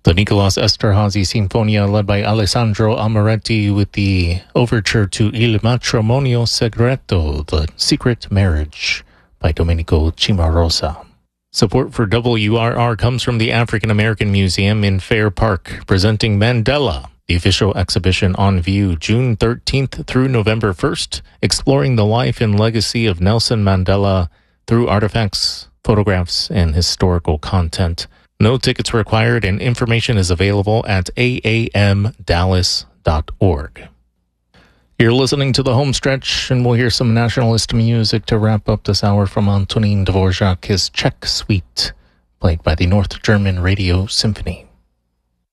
The Nicolas Esterhazy Sinfonia, led by Alessandro Amoretti, with the overture to Il Matrimonio Segreto, The Secret Marriage, by Domenico Cimarosa. Support for WRR comes from the African American Museum in Fair Park, presenting Mandela, the official exhibition on view June 13th through November 1st, exploring the life and legacy of Nelson Mandela through artifacts, photographs, and historical content. No tickets required, and information is available at aamdallas.org. You're listening to The Home Stretch, and we'll hear some nationalist music to wrap up this hour from Antonin Dvorak, his Czech Suite, played by the North German Radio Symphony.